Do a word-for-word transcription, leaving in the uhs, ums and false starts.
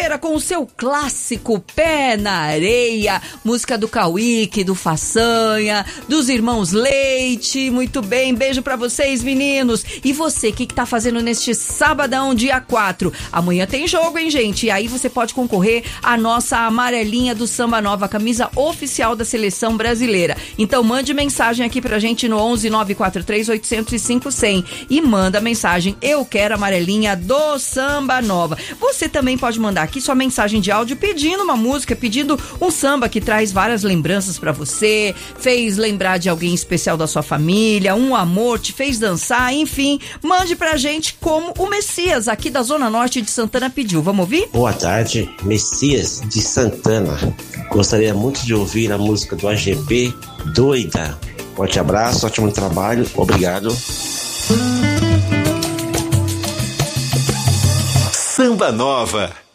Brasileira com o seu clássico Pé na Areia, música do Cauíque, do Façanha, dos irmãos Leite. Muito bem, beijo pra vocês, meninos. E você, o que que tá fazendo neste sabadão, dia quatro? Amanhã tem jogo, hein, gente? E aí você pode concorrer à nossa amarelinha do Samba Nova, camisa oficial da seleção brasileira. Então mande mensagem aqui pra gente no onze nove quatro três oito zero cinco zero zero e manda a mensagem: eu quero a amarelinha do Samba Nova. Você também pode mandar aqui sua mensagem de áudio pedindo uma música, pedindo um samba que traz várias lembranças pra você, fez lembrar de alguém especial da sua família, um amor, te fez dançar, enfim, mande pra gente como o Messias aqui da Zona Norte de Santana pediu. Vamos ouvir? Boa tarde, Messias de Santana. Gostaria muito de ouvir a música do A G P, Doida. Forte abraço, ótimo trabalho, obrigado. Samba Nova.